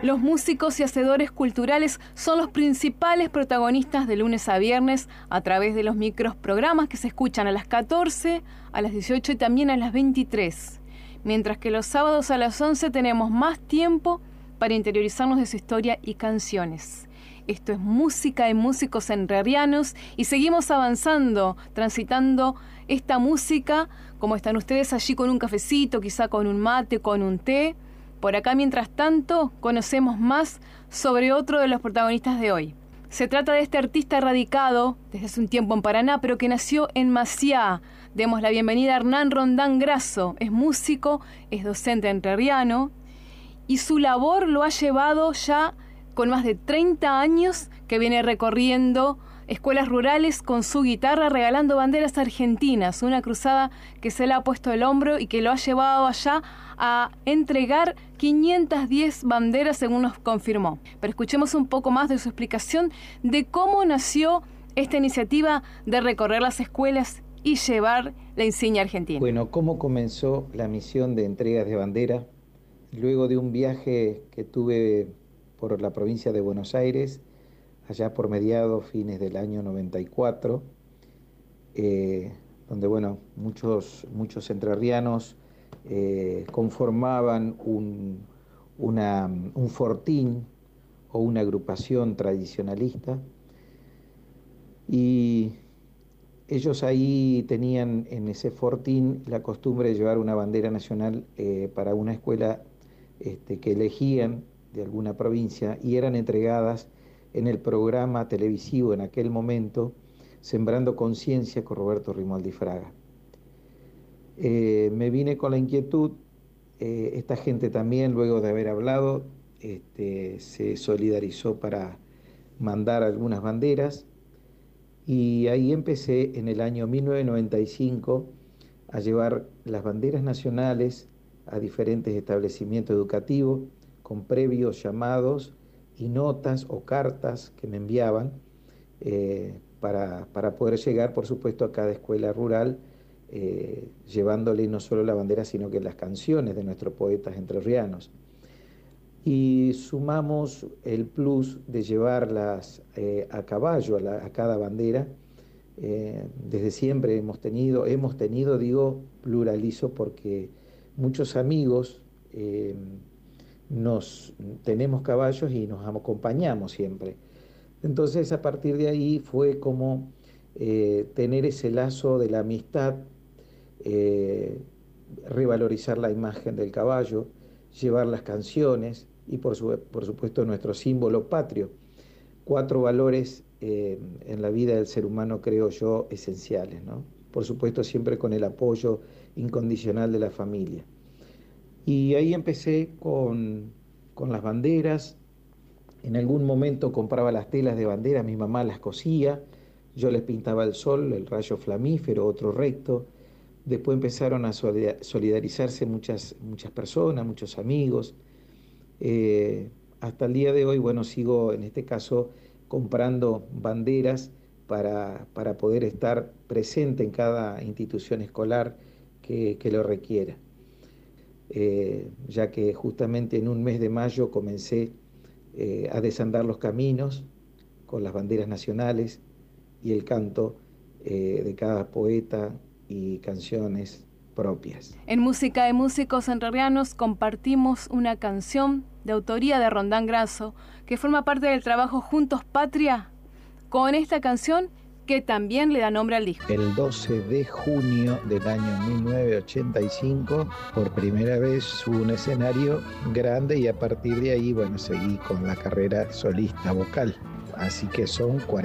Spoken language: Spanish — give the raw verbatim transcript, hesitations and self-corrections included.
Los músicos y hacedores culturales son los principales protagonistas de lunes a viernes a través de los microprogramas que se escuchan a las catorce, a las dieciocho y también a las veintitrés. Mientras que los sábados a las once tenemos más tiempo para interiorizarnos de su historia y canciones. Esto es Música de Músicos Entrerrianos y seguimos avanzando, transitando esta música, como están ustedes allí con un cafecito, quizá con un mate, con un té. Por acá, mientras tanto, conocemos más sobre otro de los protagonistas de hoy. Se trata de este artista radicado desde hace un tiempo en Paraná, pero que nació en Maciá. Demos la bienvenida a Hernán Rondán Grasso. Es músico, es docente entrerriano y su labor lo ha llevado ya con más de treinta años que viene recorriendo escuelas rurales con su guitarra regalando banderas argentinas, una cruzada que se le ha puesto el hombro y que lo ha llevado allá a entregar quinientas diez banderas según nos confirmó. Pero escuchemos un poco más de su explicación de cómo nació esta iniciativa de recorrer las escuelas y llevar la insignia argentina. Bueno, ¿cómo comenzó la misión de entregas de bandera? Luego de un viaje que tuve por la provincia de Buenos Aires, allá por mediados, fines del año noventa y cuatro, eh, donde bueno, muchos, muchos entrerrianos eh, conformaban un, una, un fortín o una agrupación tradicionalista, y ellos ahí tenían en ese fortín la costumbre de llevar una bandera nacional eh, para una escuela este, que elegían de alguna provincia, y eran entregadas en el programa televisivo en aquel momento, Sembrando Conciencia, con Roberto Rimaldi Fraga. Eh, me vine con la inquietud, eh, esta gente también, luego de haber hablado, este, se solidarizó para mandar algunas banderas, y ahí empecé en el año mil novecientos noventa y cinco a llevar las banderas nacionales a diferentes establecimientos educativos, con previos llamados y notas o cartas que me enviaban eh, para, para poder llegar, por supuesto, a cada escuela rural, eh, llevándole no solo la bandera, sino que las canciones de nuestros poetas entrerrianos. Y sumamos el plus de llevarlas eh, a caballo a, la, a cada bandera. Eh, desde siempre hemos tenido, hemos tenido, digo, pluralizo, porque muchos amigos eh, nos tenemos caballos y nos acompañamos siempre. Entonces, a partir de ahí fue como eh, tener ese lazo de la amistad, eh, revalorizar la imagen del caballo, llevar las canciones y por, su, por supuesto nuestro símbolo patrio. Cuatro valores eh, en la vida del ser humano, creo yo, esenciales, ¿no? Por supuesto, siempre con el apoyo incondicional de la familia. Y ahí empecé con, con las banderas. En algún momento compraba las telas de bandera, mi mamá las cosía, yo les pintaba el sol, el rayo flamífero, otro recto. Después empezaron a solidarizarse muchas, muchas personas, muchos amigos. Eh, hasta el día de hoy, bueno, sigo en este caso comprando banderas para, para poder estar presente en cada institución escolar que, que lo requiera. Eh, ya que justamente en un mes de mayo comencé eh, a desandar los caminos con las banderas nacionales y el canto eh, de cada poeta y canciones propias. En Música de Músicos Entrerrianos compartimos una canción de autoría de Rondán Grasso que forma parte del trabajo Juntos Patria, con esta canción que también le da nombre al disco. El doce de junio del año mil novecientos ochenta y cinco, por primera vez hubo un escenario grande, y a partir de ahí, bueno, seguí con la carrera solista vocal. Así que son cuarenta